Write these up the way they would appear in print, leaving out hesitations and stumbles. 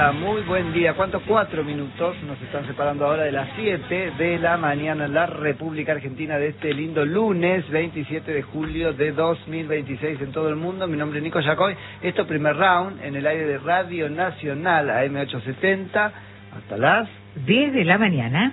día, muy buen día. ¿Cuántos? 4 minutos nos están separando ahora de las 7 de la mañana en la República Argentina de este lindo lunes 27 de julio de 2026 en todo el mundo. Mi nombre es Nico Yacoy. Esto primer round en el aire de Radio Nacional AM870 hasta las 10 de la mañana.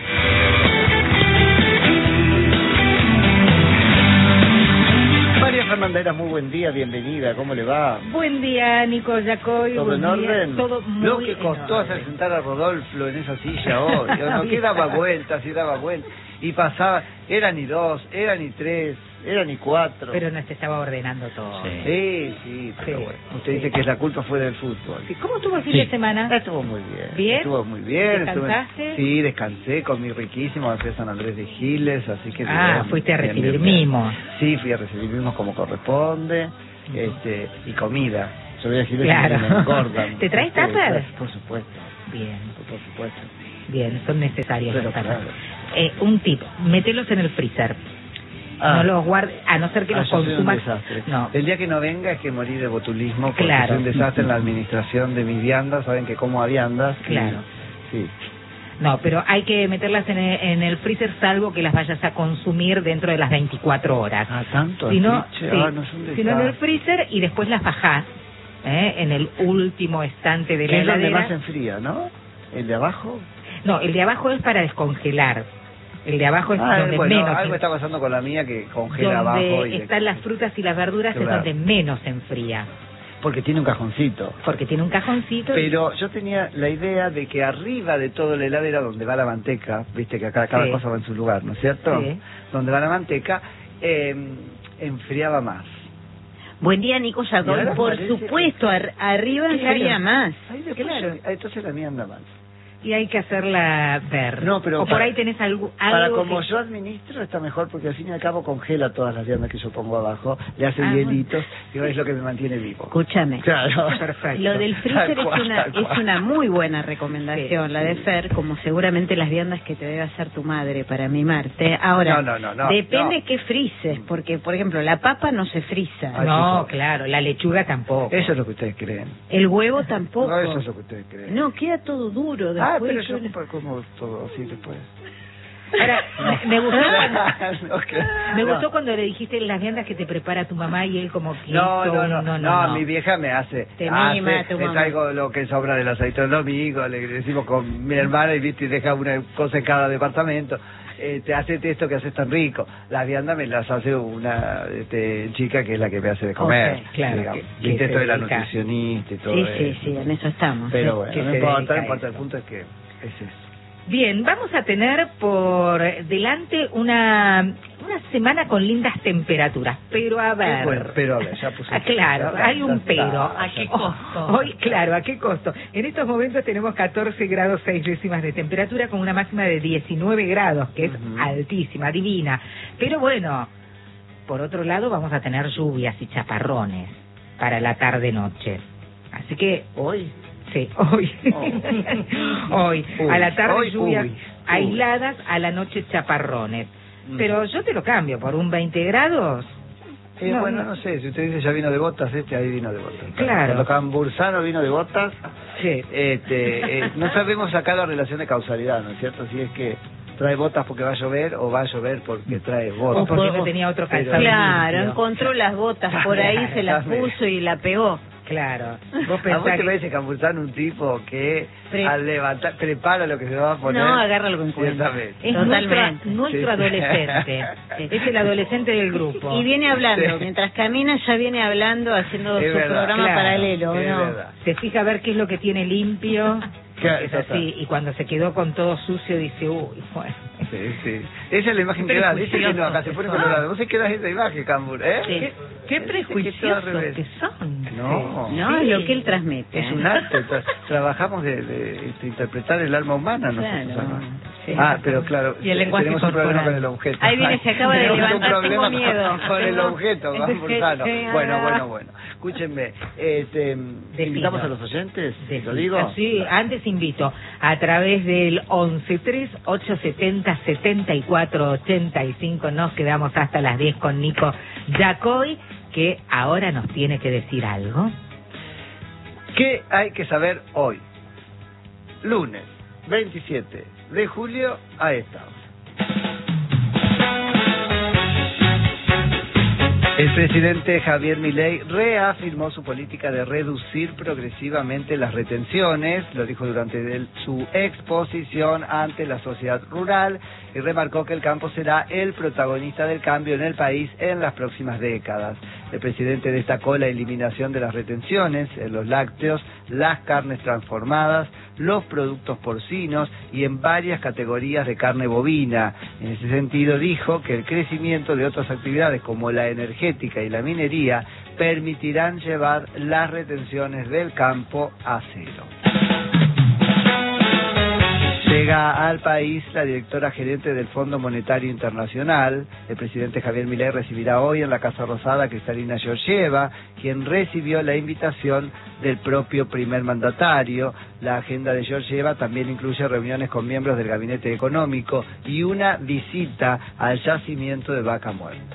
María Fernandera, muy buen día, bienvenida, ¿cómo le va? Buen día, Nico Yacoy. ¿Todo en orden? Todo muy Lo que costó hacer sentar a Rodolfo en esa silla hoy, no, que daba vueltas y daba vueltas, y pasaba, era ni 2, era ni 3, era ni 4. Pero nos estaba ordenando todo. Sí, pero bueno, usted dice que la culpa fue del fútbol. Sí. ¿Cómo estuvo el fin de semana? Estuvo muy bien. ¿Bien? Estuvo muy bien. ¿Descansaste? Sí, descansé, comí riquísimo, fui a San Andrés de Giles, así que... bien, fuiste a recibir bien. mimos. Sí, fui a recibir mimos como corresponde, y comida. Yo voy a Giles Claro. y me engordan. ¿Te traes tapas? Por supuesto. Bien. Por supuesto. Bien, son necesarias Pero las tapas. claro. Un tip, mételos en el freezer. No los guardes, a no ser que los yo soy consumas. un desastre. No. El día que no venga es que morí de botulismo, porque Claro. soy un desastre en la administración de mis viandas. Saben que como a viandas. Claro. Sí. No, pero hay que meterlas en el freezer salvo que las vayas a consumir dentro de las 24 horas. Ah, tanto. Si no, sí. sí. No es un Si no en el desastre. freezer y después las bajás en el último estante de la Que es donde heladera. más se enfría, ¿no? ¿El de abajo? No, el de abajo es para descongelar. El de abajo es donde bueno, menos. algo está pasando con la mía que congela abajo. Donde están las frutas y las verduras Claro. es donde menos se enfría. Porque tiene un cajoncito. Porque tiene un cajoncito. Pero yo tenía la idea de que arriba de todo la heladera donde va la manteca, viste que acá cada Sí. cosa va en su lugar, ¿no es cierto? Sí. Donde va la manteca, enfriaba más. Buen día, Nico Yacoy. Claro, Por parece supuesto, arriba enfría más. Ahí después, Claro. entonces la mía anda mal. Y hay que hacerla ver. No, pero o por para- ahí tenés algo Para como que... yo administro está mejor porque al fin y al cabo congela todas las viandas que yo pongo abajo, le hace Ah, hielitos y es lo que me mantiene vivo. Escúchame. Claro. Perfecto. Lo del freezer Tal cual, tal es cual. una muy buena recomendación, Sí. la de Fer, como seguramente las viandas que te debe hacer tu madre para mimarte. Ahora, No, depende no. qué frises, porque, por ejemplo, la papa no se frisa, Ay, No, por favor. claro, la lechuga tampoco. Eso es lo que ustedes creen. el huevo tampoco. No, eso es lo que ustedes creen. No, queda todo duro después. pero yo como todo así después. Ahora, me gustó cuando... No, que- Me no. gustó cuando le dijiste las viandas que te prepara tu mamá y él como que No, hizo no, mi vieja me hace, Te mima tu me mamá. traigo lo que sobra del aceite del domingo, le decimos con mi hermana y viste y deja una cosa en cada departamento, te hace esto que haces tan rico, las viandas me las hace una chica que es la que me hace de comer, Ok, claro, digamos. que Viste se esto de la dedica. nutricionista y todo Sí, eso. sí, en eso estamos. Pero sí. bueno, que no se importa, dedica no a importa, el eso. punto es que es eso. Bien, vamos a tener por delante una semana con lindas temperaturas, pero a ver... Bueno, pero a ver, ya puse... Claro, hay un pero. ¿A qué costo? Hoy, claro, ¿a qué costo? En estos momentos tenemos 14 grados 6 décimas de temperatura con una máxima de 19 grados, que es Ujú. altísima, divina. Pero bueno, por otro lado vamos a tener lluvias y chaparrones para la tarde-noche. Así que ¿Hoy? sí, hoy. Hoy. Uy, A la tarde hoy, lluvias uy. aisladas, a la noche chaparrones. Mm. Pero yo te lo cambio por un 20 grados. No, Bueno, no. no sé, si usted dice ya vino de botas, ahí vino de botas. Claro. Cuando Cambursano vino de botas, Sí. no sabemos acá la relación de causalidad, ¿no es cierto? Si es que trae botas porque va a llover o va a llover porque trae botas. O porque no tenía otro Pero- calzado. Claro, limpio. encontró las botas por ahí, se las puso y la pegó. Claro. Vos ¿A vos pensás te que... parece Cambursano un tipo que Pre- al levantar, prepara lo que se va a poner? No, agárralo con cuenta. Ciertamente. Es Totalmente. nuestro Sí. adolescente. Es el adolescente del grupo. Y viene hablando, Sí. mientras camina ya viene hablando, haciendo Es su verdad. programa Claro, paralelo, es ¿no? verdad. Se fija a ver qué es lo que tiene limpio. Claro, Es así. Y cuando se quedó con todo sucio dice, uy, bueno. Sí. Esa es la imagen que da. Dice que no, acá se pone colorado. ¿Vos se quedás esa imagen, Cambur? ¿Eh? Sí. Qué Que prejuiciosos todo al revés. que son. No. No, Sí. lo que él transmite. Es un arte, trabajamos de interpretar el alma humana nosotros. Claro, acá. sí. Pero claro, Y el lenguaje tenemos un problema corporal. con el objeto. Ahí viene, se acaba de Tenemos un levantar, tengo problema miedo. con el Tengo- objeto, Cambursano. Bueno. Escúchenme, invitamos a los oyentes, ¿lo digo? Sí, antes invito a través del 1138707485. Nos quedamos hasta las 10 con Nico Yacoy, que ahora nos tiene que decir algo. ¿Qué hay que saber hoy? lunes 27 de julio a esta hora. El presidente Javier Milei reafirmó su política de reducir progresivamente las retenciones, lo dijo durante su exposición ante la sociedad rural y remarcó que el campo será el protagonista del cambio en el país en las próximas décadas. El presidente destacó la eliminación de las retenciones en los lácteos, las carnes transformadas, los productos porcinos y en varias categorías de carne bovina. En ese sentido dijo que el crecimiento de otras actividades como la energética y la minería permitirán llevar las retenciones del campo a cero. Llega al país la directora gerente del Fondo Monetario Internacional. El presidente Javier Milei recibirá hoy en la Casa Rosada a Kristalina Georgieva, quien recibió la invitación del propio primer mandatario. La agenda de Georgieva también incluye reuniones con miembros del gabinete económico y una visita al yacimiento de Vaca Muerta.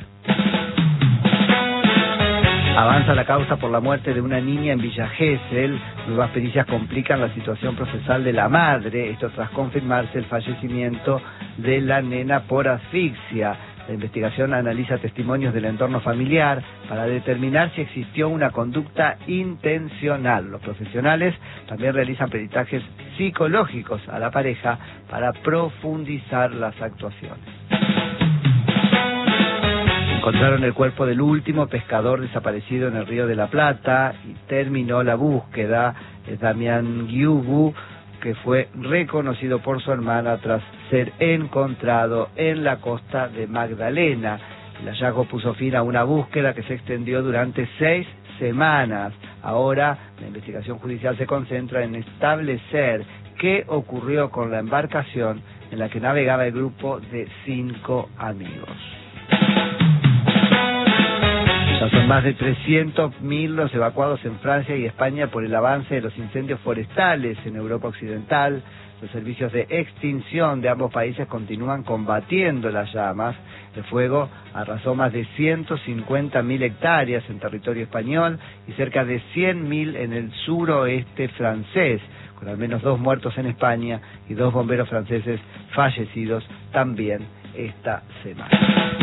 Avanza la causa por la muerte de una niña en Villa Gesell. Nuevas pericias complican la situación procesal de la madre, esto tras confirmarse el fallecimiento de la nena por asfixia. La investigación analiza testimonios del entorno familiar para determinar si existió una conducta intencional. Los profesionales también realizan peritajes psicológicos a la pareja para profundizar las actuaciones. Encontraron el cuerpo del último pescador desaparecido en el Río de la Plata y terminó la búsqueda. Es Damián Giugu, que fue reconocido por su hermana tras ser encontrado en la costa de Magdalena. El hallazgo puso fin a una búsqueda que se extendió durante 6 semanas. Ahora la investigación judicial se concentra en establecer qué ocurrió con la embarcación en la que navegaba el grupo de 5 amigos. Ya son más de 300.000 los evacuados en Francia y España por el avance de los incendios forestales en Europa Occidental. Los servicios de extinción de ambos países continúan combatiendo las llamas. El fuego arrasó más de 150.000 hectáreas en territorio español y cerca de 100.000 en el suroeste francés, con al menos 2 muertos en España y 2 bomberos franceses fallecidos también esta semana.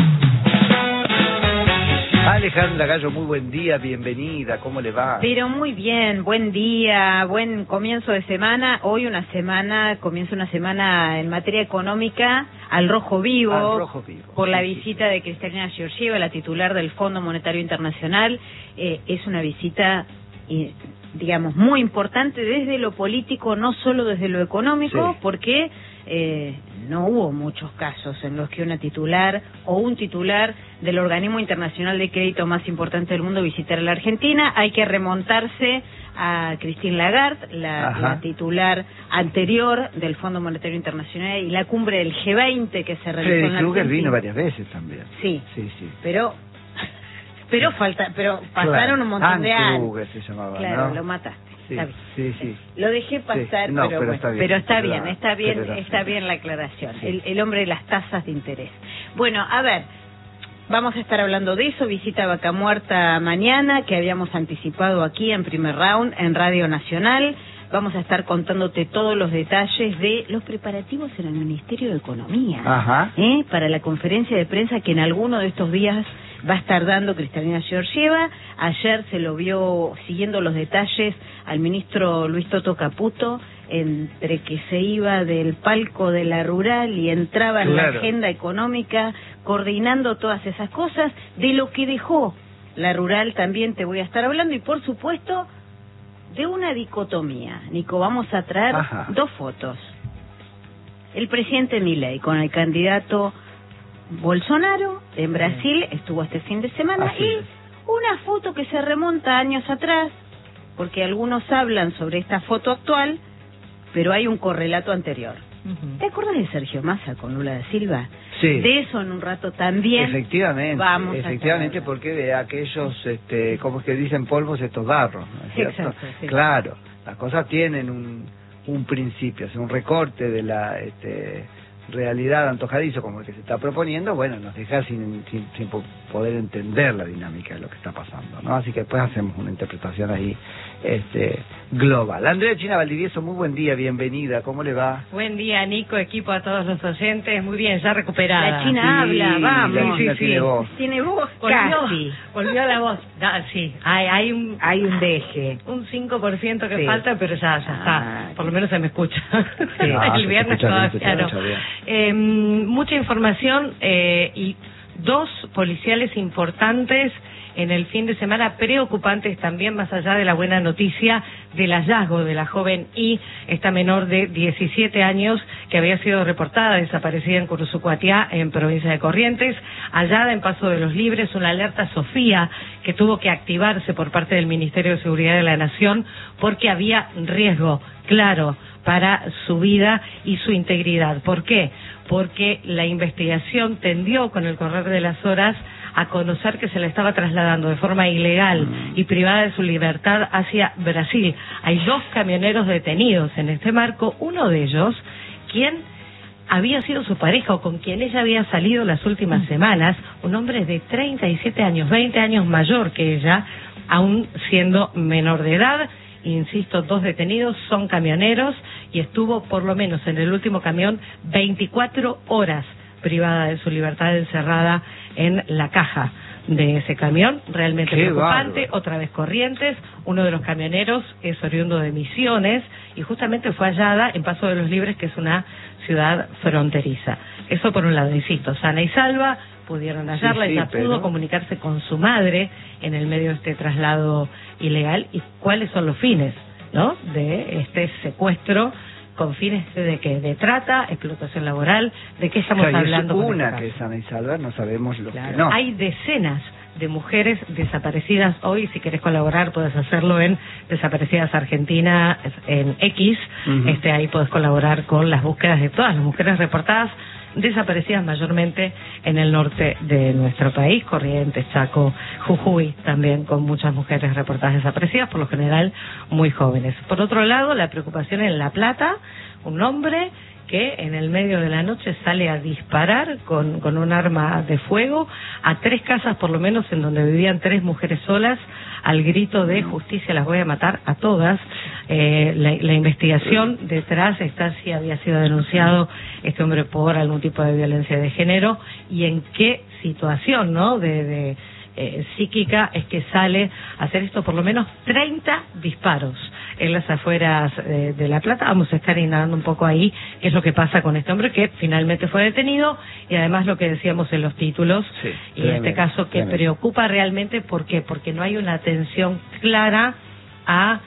Alejandra Gallo, muy buen día, bienvenida, ¿cómo le va? Pero muy bien, buen día, buen comienzo de semana. Hoy comienza una semana en materia económica al rojo vivo, por la visita de Kristalina Georgieva, la titular del Fondo Monetario Internacional. Es una visita, digamos, muy importante desde lo político, no solo desde lo económico, sí, porque no hubo muchos casos en los que una titular o un titular del organismo internacional de crédito más importante del mundo visitara la Argentina. Hay que remontarse a Christine Lagarde, la titular anterior del Fondo Monetario Internacional, y la cumbre del G20 que se realizó en la Argentina. Vino varias veces también. Sí. Pero pasaron un montón de años. Kruger se llamaba, claro, ¿no? Lo mataste. Sí. Lo dejé pasar, sí. No, pero está bien la aclaración. Sí. El hombre de las tasas de interés. Bueno, a ver, vamos a estar hablando de eso. Visita a Vaca Muerta mañana, que habíamos anticipado aquí en primer round en Radio Nacional. Vamos a estar contándote todos los detalles de los preparativos en el Ministerio de Economía. Para la conferencia de prensa que en alguno de estos días va a estar dando Kristalina Georgieva. Ayer se lo vio siguiendo los detalles al ministro Luis Toto Caputo, entre que se iba del palco de la rural y entraba en la agenda económica, coordinando todas esas cosas. De lo que dejó la rural también te voy a estar hablando, y por supuesto de una dicotomía. Nico, vamos a traer 2 fotos. El presidente Milei con el candidato Bolsonaro en Brasil, estuvo este fin de semana, y una foto que se remonta años atrás, porque algunos hablan sobre esta foto actual, pero hay un correlato anterior. ¿Te acuerdas de Sergio Massa con Lula da Silva? Sí. De eso en un rato también. Efectivamente, porque de aquellos, como es que dicen polvos, estos barros, ¿no es cierto? Exacto, sí. Claro, las cosas tienen un principio, es un recorte de la realidad antojadizo como el que se está proponiendo, bueno, nos deja sin poder entender la dinámica de lo que está pasando, ¿no? Así que después hacemos una interpretación ahí global. Andrea China Valdivieso, muy buen día, bienvenida, ¿cómo le va? Buen día, Nico, equipo, a todos los oyentes. Muy bien, ya recuperada. La China habla, vamos. La China tiene voz. Tiene voz, Casi. Volvió la voz. Sí, hay un deje. un 5% que Sí. falta, pero ya está. Por lo menos se me escucha. se El viernes te escucha bien, todavía se te no. escucha bien. Mucha información y 2 policiales importantes en el fin de semana, preocupantes también, más allá de la buena noticia del hallazgo de la joven I, esta menor de 17 años que había sido reportada desaparecida en Curuzucuatiá, en provincia de Corrientes, hallada en Paso de los Libres, una alerta Sofía que tuvo que activarse por parte del Ministerio de Seguridad de la Nación porque había riesgo, claro, para su vida y su integridad. ¿Por qué? Porque la investigación tendió con el correr de las horas a conocer que se la estaba trasladando de forma ilegal y privada de su libertad hacia Brasil. Hay 2 camioneros detenidos en este marco, uno de ellos, quien había sido su pareja o con quien ella había salido las últimas semanas, un hombre de 37 años, 20 años mayor que ella, aún siendo menor de edad. Insisto, 2 detenidos, son camioneros y estuvo por lo menos en el último camión 24 horas privada de su libertad, encerrada en la caja de ese camión. Realmente Qué preocupante. bárbaro. Otra vez Corrientes, uno de los camioneros es oriundo de Misiones y justamente fue hallada en Paso de los Libres, que es una ciudad fronteriza. Eso por un lado, insisto, sana y salva, pudieron hallarla, Sí, ella pero pudo comunicarse con su madre en el medio de este traslado ilegal. ¿Y cuáles son los fines, no?, de este secuestro? ¿Con fines de qué? ¿De trata, explotación laboral? ¿De qué estamos Claro, y es hablando? con una este que es caso? sana y salva, no sabemos lo Claro. que no. Hay decenas de mujeres desaparecidas hoy. Si querés colaborar, puedes hacerlo en Desaparecidas Argentina, en X. Ujú. Ahí puedes colaborar con las búsquedas de todas las mujeres reportadas desaparecidas mayormente en el norte de nuestro país, Corrientes, Chaco, Jujuy, también con muchas mujeres reportadas desaparecidas, por lo general muy jóvenes. Por otro lado, la preocupación en La Plata, un hombre que en el medio de la noche sale a disparar con un arma de fuego a 3 casas por lo menos en donde vivían 3 mujeres solas, al grito de justicia las voy a matar a todas. La investigación detrás está si había sido denunciado este hombre por algún tipo de violencia de género y en qué situación, ¿no?, de psíquica es que sale a hacer esto. Por lo menos 30 disparos en las afueras de La Plata. Vamos a estar indagando un poco ahí qué es lo que pasa con este hombre que finalmente fue detenido y además lo que decíamos en los títulos, Sí, y en este caso que tremendo. preocupa realmente. ¿Por qué? Porque no hay una atención clara a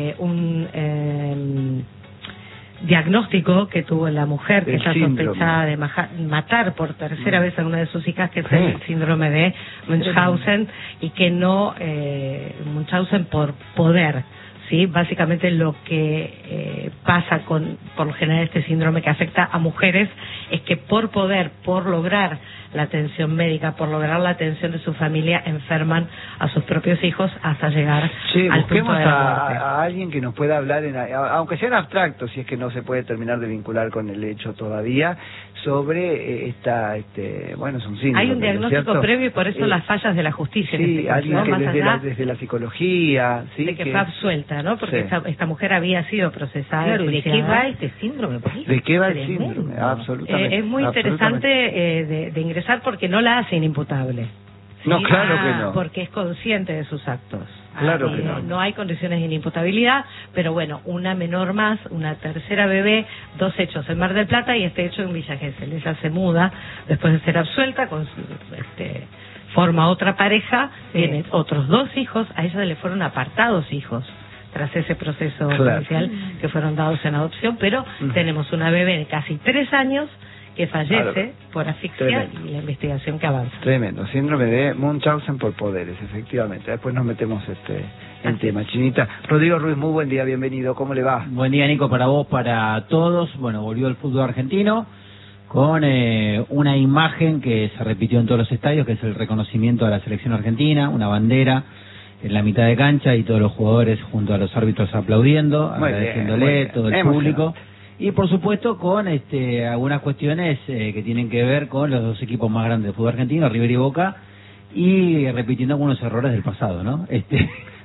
un diagnóstico que tuvo la mujer que El está síndrome. sospechada de matar por tercera vez a una de sus hijas, que es Sí. el síndrome de Munchausen, y que no Munchausen por poder, ¿sí? Básicamente lo que pasa por lo general este síndrome que afecta a mujeres es que por poder, por lograr la atención médica, por lograr la atención de su familia, enferman a sus propios hijos hasta llegar Sí, al busquemos punto de la muerte. a alguien que nos pueda hablar, aunque sea en abstracto, si es que no se puede terminar de vincular con el hecho todavía, sobre bueno, es un síndrome. Hay un ¿no es diagnóstico cierto? previo y por eso las fallas de la justicia. en Sí, este caso, alguien ¿no? que Más allá desde la psicología, ¿sí? de que fue absuelta, ¿no? Porque Sí. esta mujer había sido procesada. Claro, ¿y de qué enjuiciada. va este síndrome? Porque ¿De qué va el tremendo. síndrome? Absolutamente. Es muy interesante de ingresar porque no la hacen imputable. No, claro que no. Porque es consciente de sus actos. Claro que no. No hay condiciones de inimputabilidad, pero bueno, una menor más, una tercera bebé, 2 hechos en Mar del Plata y este hecho en Villa Gesell. Ella se muda después de ser absuelta, forma otra pareja, tiene otros 2 hijos, a ella le fueron apartados hijos tras ese proceso judicial que fueron dados en adopción, pero tenemos una bebé de casi 3 años que fallece por asfixia. Tremendo. Y la investigación que avanza. Tremendo, síndrome de Munchausen por poderes, efectivamente. Después nos metemos en tema. Chinita. Rodrigo Ruiz, muy buen día, bienvenido, ¿cómo le va? Buen día, Nico, para vos, para todos. Bueno, volvió el fútbol argentino con una imagen que se repitió en todos los estadios, que es el reconocimiento a la selección argentina, una bandera en la mitad de cancha y todos los jugadores junto a los árbitros aplaudiendo, Muy agradeciéndole, bien, muy bien. todo el público. Y por supuesto con algunas cuestiones que tienen que ver con los 2 equipos más grandes del fútbol argentino, River y Boca, y repitiendo algunos errores del pasado, ¿no?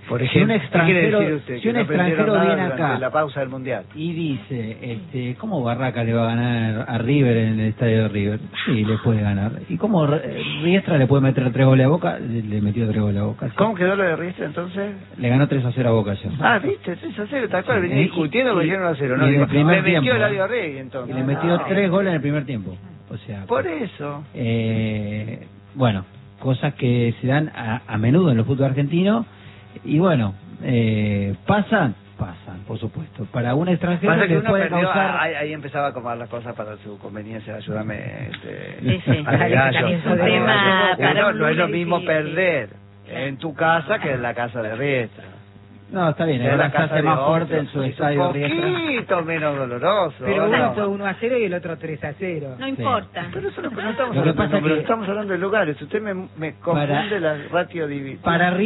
Por Si un ejemplo, extranjero, ¿qué quiere decir usted? si Que un no aprendieron extranjero nada viene durante acá la pausa del Mundial. y dice, ¿cómo Barraca le va a ganar a River en el estadio de River? Sí, le puede ganar. ¿Y cómo Riestra le puede meter 3 goles a Boca? Le metió 3 goles a Boca. Sí. ¿Cómo quedó lo de Riestra entonces? Le ganó 3-0 a Boca ayer. Ah, viste, 3-0, tal cual, Sí. venía discutiendo porque dijeron 1-0, ¿no? y en el Digo, primer le metió tiempo, Eladio Rey entonces. Y le metió 3 goles en el primer tiempo. O sea, Por eso. bueno, cosas que se dan a menudo en el fútbol argentino y bueno, pasan, por supuesto. Para un extranjero Pasa que le uno puede perdió, causar... ahí empezaba a acomodar las cosas para su conveniencia, ayúdame. Sí, sí. Ale Gallo. También es un Ale tema Gallo. para No, un no es lo lunes mismo difícil. perder en tu casa que en la casa de Riestra. No, está bien, Es ahora la se casa hace de más otro, fuerte en su es estadio un Riestra. poquito menos doloroso. Pero ¿no? uno fue 1-0 y el otro 3-0. No importa. Pero eso no estamos Lo que hablando de pasa números, que- estamos hablando de lugares. Usted me confunde la ratio divina. Para